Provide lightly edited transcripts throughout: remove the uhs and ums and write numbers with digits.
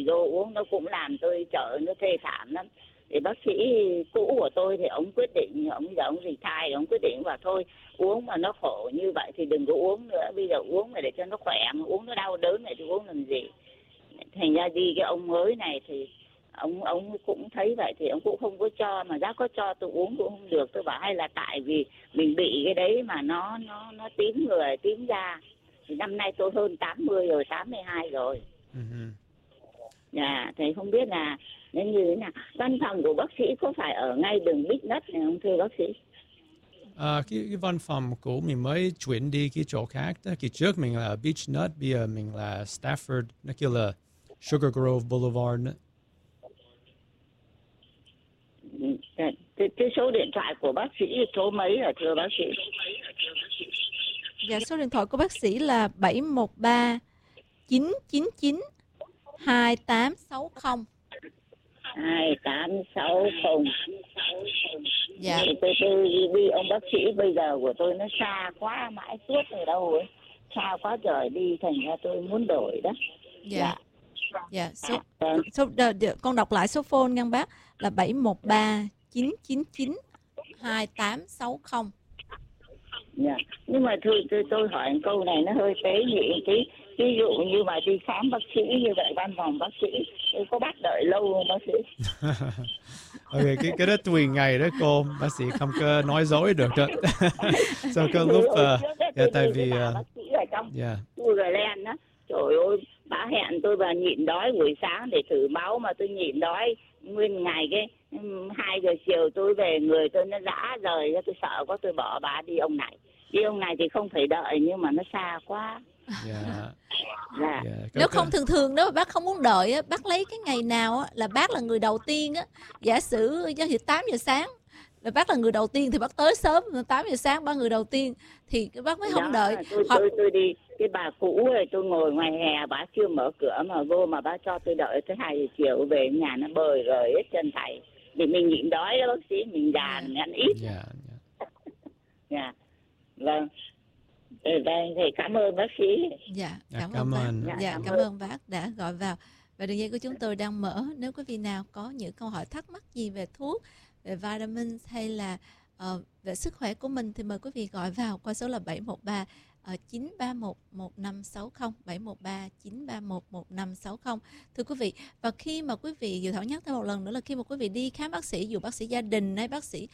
vô uống nó cũng làm tôi trở nó thê thảm lắm. Thì bác sĩ cũ của tôi thì ông quyết định, ông giờ ông retire, ông quyết định và thôi uống mà nó khổ như vậy thì đừng có uống nữa. Bây giờ uống là để cho nó khỏe, mà uống nó đau đớn này thì uống làm gì. Thành ra đi cái ông mới này thì ông cũng thấy vậy thì ông cũng không có cho, mà giá có cho tôi uống cũng không được. Tôi bảo hay là tại vì mình bị cái đấy mà nó tím người tím da. Thì năm nay tôi hơn 80 rồi, 82 rồi. Dạ, thầy không biết là nên như thế nào. Văn phòng của bác sĩ có phải ở ngay đường Big Nut này không thưa bác sĩ? Cái văn phòng của mình mới chuyển đi cái chỗ khác đó. Kỳ trước mình là Beach Nut, bây giờ mình là Stafford, nó kêu là Sugar Grove Boulevard nữa. Cái số điện thoại của bác sĩ số mấy hả thưa bác sĩ? Dạ, số điện thoại của bác sĩ là 713 999 2860. 2860. Dạ. Tôi đi ông bác sĩ bây giờ của tôi nó xa quá, mãi suốt ở đâu ấy. Xa quá trời đi, thành ra tôi muốn đổi đó. Dạ. Dạ. Con đọc lại số phone nha bác là 713 999 2860. Dạ. Nhưng mà tôi hỏi một câu này nó hơi tế nhị tí. Ví dụ như mà đi khám bác sĩ như vậy, văn phòng bác sĩ có bắt đợi lâu không bác sĩ? Okay, cái đó tùy ngày đó cô, bác sĩ không có nói dối được đó. Sau cái lúc tại vì bác sĩ ở trong Uberland á, trời ơi, bà hẹn tôi và nhịn đói buổi sáng để thử máu mà tôi nhịn đói nguyên ngày. Cái 2 giờ chiều tôi về người tôi nó rã rời, tôi sợ quá tôi bỏ bà đi ông này. Đi ông này thì không phải đợi nhưng mà nó xa quá. Nếu không thường nếu mà bác không muốn đợi á, bác lấy cái ngày nào á, là bác là người đầu tiên á, giả sử 8 giờ sáng là bác là người đầu tiên thì bác tới sớm, 8 giờ sáng bác người đầu tiên thì bác mới không đợi. Tôi đi cái bà cũ rồi tôi ngồi ngoài hè, bà chưa mở cửa mà vô mà bà cho tôi đợi tới 2 giờ chiều về nhà nó bời rồi hết chân thầy. Vì mình nhịn đói đó bác sĩ, mình già mình ăn ít. Vâng. Thầy cảm ơn bác sĩ. Dạ, cảm ơn bác. Cảm ơn bác đã gọi vào. Và đường dây của chúng tôi đang mở. Nếu quý vị nào có những câu hỏi thắc mắc gì về thuốc, về vitamins hay là về sức khỏe của mình thì mời quý vị gọi vào qua số là 713 931 1560, 713 931 1560. Thưa quý vị, và khi mà quý vị, Diệu Thảo nhắc thêm một lần nữa là khi mà quý vị đi khám bác sĩ, dù bác sĩ gia đình hay bác sĩ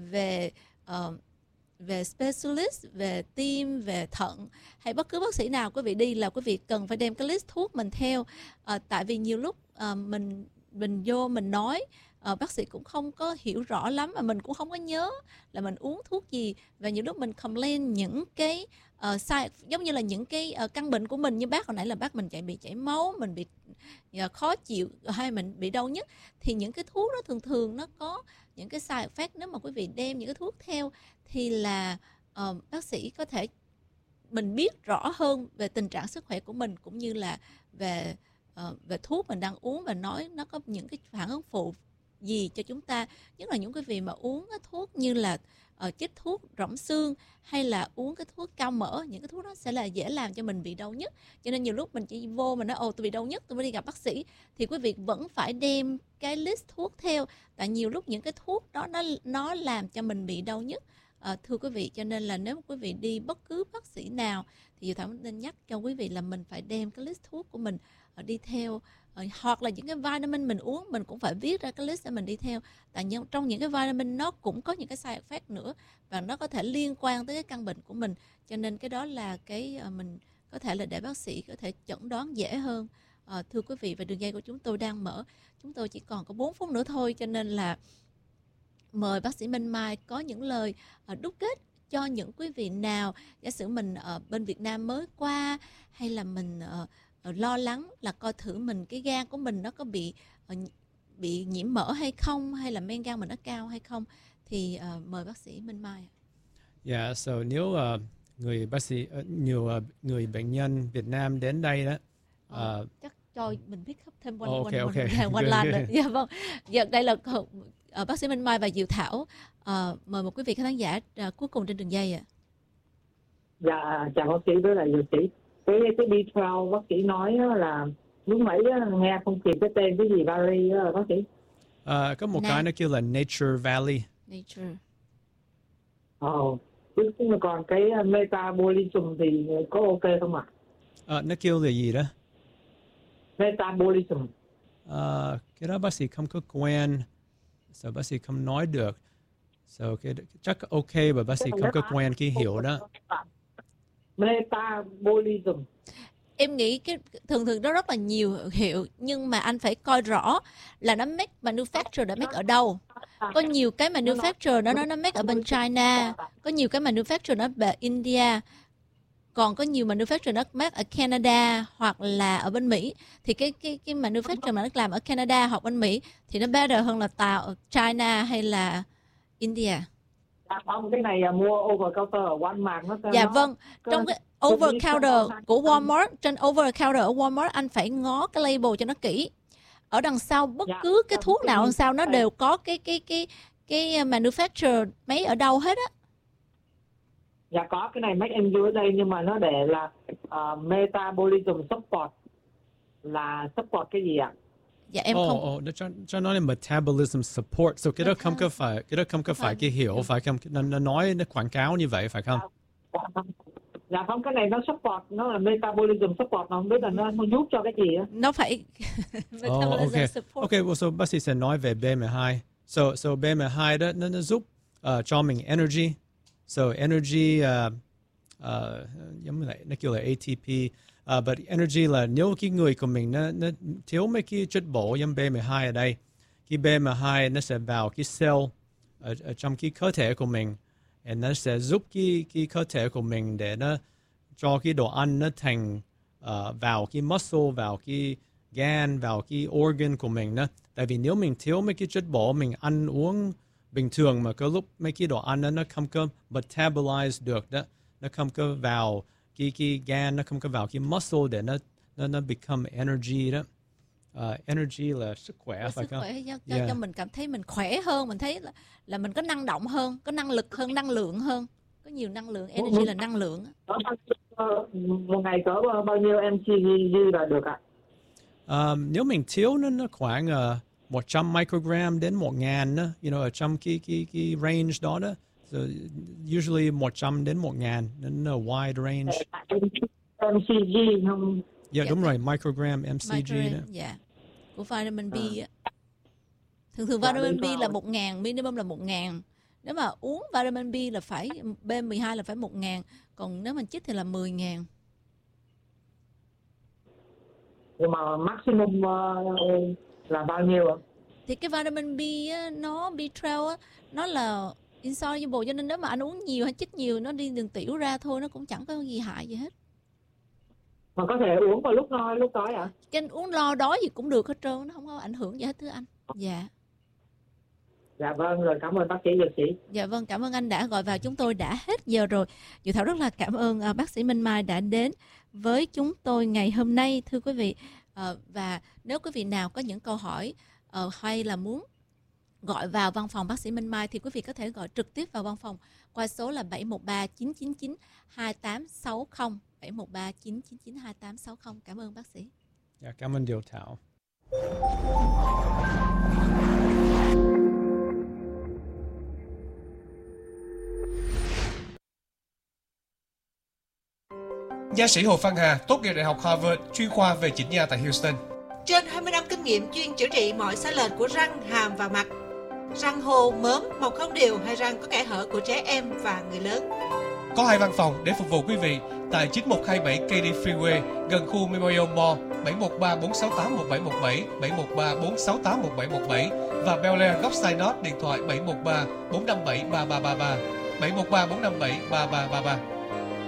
về specialist, về tim, về thận hay bất cứ bác sĩ nào quý vị đi là quý vị cần phải đem cái list thuốc mình theo. Tại vì nhiều lúc mình vô mình nói bác sĩ cũng không có hiểu rõ lắm mà mình cũng không có nhớ là mình uống thuốc gì, và nhiều lúc mình complain những cái giống như là những cái căn bệnh của mình, như bác hồi nãy là bác mình bị chảy máu, mình bị khó chịu hay mình bị đau nhức, thì những cái thuốc đó thường nó có những cái side effect. Nếu mà quý vị đem những cái thuốc theo thì là bác sĩ có thể mình biết rõ hơn về tình trạng sức khỏe của mình cũng như là về thuốc mình đang uống, và nói nó có những cái phản ứng phụ gì cho chúng ta, nhất là những quý vị mà uống cái thuốc như là chích thuốc rỗng xương hay là uống cái thuốc cao mỡ, những cái thuốc đó sẽ là dễ làm cho mình bị đau nhức. Cho nên nhiều lúc mình chỉ vô mình nói tôi bị đau nhức tôi mới đi gặp bác sĩ, thì quý vị vẫn phải đem cái list thuốc theo, tại nhiều lúc những cái thuốc đó nó làm cho mình bị đau nhức. Thưa quý vị, cho nên là nếu quý vị đi bất cứ bác sĩ nào thì Diệu Thảo nên nhắc cho quý vị là mình phải đem cái list thuốc của mình đi theo. Hoặc là những cái vitamin mình uống mình cũng phải viết ra cái list để mình đi theo, tại trong những cái vitamin nó cũng có những cái side effect nữa và nó có thể liên quan tới cái căn bệnh của mình, cho nên cái đó là cái mình có thể là để bác sĩ có thể chẩn đoán dễ hơn. Thưa quý vị, và đường dây của chúng tôi đang mở, chúng tôi chỉ còn có 4 phút nữa thôi, cho nên là mời bác sĩ Minh Mai có những lời đúc kết cho những quý vị nào giả sử mình ở bên Việt Nam mới qua, hay là mình lo lắng là coi thử mình cái gan của mình nó có bị nhiễm mỡ hay không, hay là men gan mình nó cao hay không, thì mời bác sĩ Minh Mai. So nếu người bác sĩ nhiều người bệnh nhân Việt Nam đến đây đó chắc cho mình biết thêm quanh lan rồi. Dạ vâng. Giờ đây là bác sĩ Minh Mai và Diệu Thảo. Mời một quý vị khán giả cuối cùng trên đường dây ạ. Dạ chào bác sĩ với lại dược sĩ. Cái B12 bác sĩ nói là lúc nãy á, nghe không kịp cái tên cái gì Valley á bác sĩ. Có một cái nó kêu là Nature Valley. Nature. Chứ còn cái metabolism thì có ok không ạ? Nó kêu là gì đó? Metabolism. Cái đó bác sĩ không có quen, so bác sĩ không nói được. So cái chắc ok và bác sĩ không có quen cái hiểu đó. Metabolism. Em nghĩ cái thường đó rất là nhiều hiệu, nhưng mà anh phải coi rõ là nó make manufacture đã make ở đâu. Có nhiều cái manufacture nó make ở bên China, có nhiều cái manufacture nó về India, còn có nhiều manufacture nó make ở Canada hoặc là ở bên Mỹ. Thì cái manufacture mà nó làm ở Canada hoặc bên Mỹ thì nó better hơn là tạo ở China hay là India. Không, cái này mua over counter ở Walmart nó. Dạ vâng, trong cái over counter của Walmart, trên over counter ở Walmart anh phải ngó cái label cho nó kỹ. Ở đằng sau bất cứ cái thuốc nào đằng sau nó đều có cái manufacturer mấy ở đâu hết á. Dạ có, cái này make in ở đây nhưng mà nó để là metabolism support, là support cái gì ạ? Dạ em không. Cho nó là metabolism support. So cái đó không có phải cái hiểu, phải không? Nó nói nó quảng cáo như vậy phải không? Dạ không, cái này nó support, nó là metabolism support, nó không biết là nó giúp cho cái gì á. Nó phải metabolism support. Okay, well, so bác sĩ sẽ nói về B12. So B12 đó nó giúp cho mình energy. So energy giống như nó kêu là ATP. But energy là nếu cái người của mình nó thiếu mấy cái chất bổ giống B12 ở đây, cái B12 nó sẽ vào cái cell ở trong cái cơ thể của mình, and nó sẽ giúp cái cơ thể của mình để nó cho cái đồ ăn nó thành vào cái muscle, vào cái gan, vào cái organ của mình đó. Tại vì nếu mình thiếu mấy cái chất bổ, mình ăn uống bình thường mà có lúc mấy cái đồ ăn đó, nó không có metabolize được đó, nó không có vào cái gan, nó không có vào cái muscle để nó become energy đó. Energy là sức khỏe, phải không? Sức khỏe cho mình cảm thấy mình khỏe hơn, mình thấy là mình có năng động hơn, có năng lực hơn, năng lượng hơn, có nhiều năng lượng. Energy là năng lượng. Một ngày có bao nhiêu mcg là được ạ? Nếu mình thiếu nó khoảng 100 microgram đến 1.000 đó, ở trong cái range đó đó. So usually 100 đến 1.000, nó wide range. mcg không? Yeah, đúng rồi, microgram mcg đó. Dạ. Của vitamin B á. Thường vitamin B là 1.000, minimum là 1.000. Nếu mà uống vitamin B là phải B12 là phải 1.000, còn nếu mình chích thì là 10.000. Nhưng mà maximum là bao nhiêu ạ? Thì cái vitamin B á, nó B12 á, nó là insoluble, cho nên nếu mà anh uống nhiều hay chích nhiều, nó đi đường tiểu ra thôi, nó cũng chẳng có gì hại gì hết. Mà có thể uống vào lúc no lúc đói ạ? Cái uống lo đói gì cũng được hết trơn, nó không có ảnh hưởng gì hết thưa anh. Dạ. Dạ vâng, rồi cảm ơn bác sĩ Dược Sĩ. Dạ vâng, cảm ơn anh đã gọi vào chúng tôi, đã hết giờ rồi. Dự Thảo rất là cảm ơn bác sĩ Minh Mai đã đến với chúng tôi ngày hôm nay thưa quý vị. Và nếu quý vị nào có những câu hỏi hay là muốn gọi vào văn phòng bác sĩ Minh Mai thì quý vị có thể gọi trực tiếp vào văn phòng qua số là 713 999 2860, 713 999 2860. Cảm ơn bác sĩ. Dạ, cảm ơn Điều Thảo. Nha sĩ Hồ Phan Hà tốt nghiệp Đại học Harvard, chuyên khoa về chỉnh nha tại Houston. Trên 20 năm kinh nghiệm chuyên chữa trị mọi sai lệch của răng, hàm và mặt. Răng hô, mớm, mọc không đều hay răng có kẽ hở của trẻ em và người lớn. Có 2 văn phòng để phục vụ quý vị tại 9127 Katy Freeway gần khu Memorial Mall, 713 468 1717, 713 468 1717 và Bel Air góc Sinot điện thoại 713 457 3333, 713 457 3333.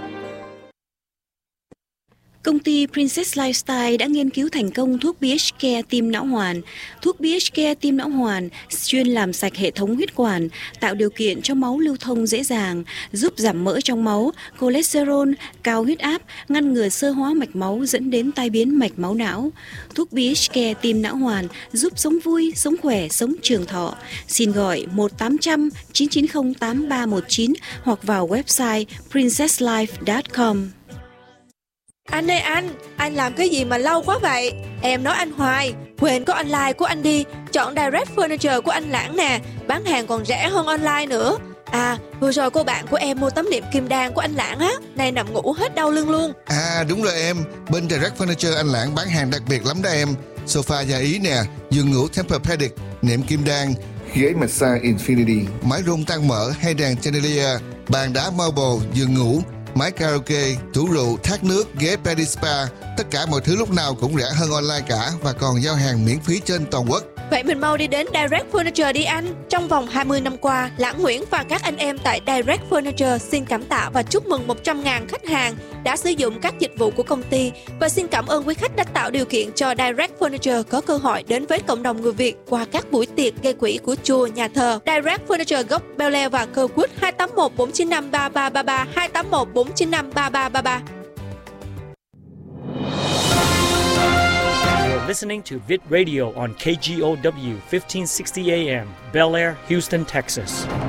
Công ty Princess Lifestyle đã nghiên cứu thành công thuốc BH Care Tim Não Hoàn. Thuốc BH Care Tim Não Hoàn chuyên làm sạch hệ thống huyết quản, tạo điều kiện cho máu lưu thông dễ dàng, giúp giảm mỡ trong máu, cholesterol, cao huyết áp, ngăn ngừa xơ hóa mạch máu dẫn đến tai biến mạch máu não. Thuốc BH Care Tim Não Hoàn giúp sống vui, sống khỏe, sống trường thọ. Xin gọi 1-800 990 8319 hoặc vào website princesslife.com. Anh ơi anh làm cái gì mà lâu quá vậy? Em nói anh hoài, quên có online của anh đi. Chọn Direct Furniture của anh Lãng nè, bán hàng còn rẻ hơn online nữa. À, vừa rồi cô bạn của em mua tấm đệm kim đan của anh Lãng á, nay nằm ngủ hết đau lưng luôn. À đúng rồi em, bên Direct Furniture anh Lãng bán hàng đặc biệt lắm đó em. Sofa da Ý nè, giường ngủ Tempur-Pedic, nệm kim đan, ghế massage Infinity, mái rung tăng mỡ hay đàn chandelier, bàn đá marble, giường ngủ, máy karaoke, tủ rượu, thác nước, ghế Pedispa. Tất cả mọi thứ lúc nào cũng rẻ hơn online cả và còn giao hàng miễn phí trên toàn quốc. Vậy mình mau đi đến Direct Furniture đi anh. Trong vòng 20 năm qua, Lãng Nguyễn và các anh em tại Direct Furniture xin cảm tạ và chúc mừng 100.000 khách hàng đã sử dụng các dịch vụ của công ty. Và xin cảm ơn quý khách đã tạo điều kiện cho Direct Furniture có cơ hội đến với cộng đồng người Việt qua các buổi tiệc gây quỹ của chùa, nhà thờ. Direct Furniture gốc Bel Air và Kirkwood 281 495 3333 281 495 3333. Listening to Vid Radio on KGOW 1560 AM, Bel Air, Houston, Texas.